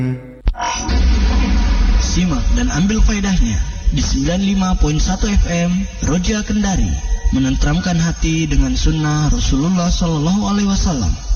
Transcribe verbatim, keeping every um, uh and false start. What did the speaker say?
Simak dan ambil faedahnya di sembilan puluh lima koma satu F M Roja Kendari, menenteramkan hati dengan sunnah Rasulullah Sallallahu Alaihi Wasallam.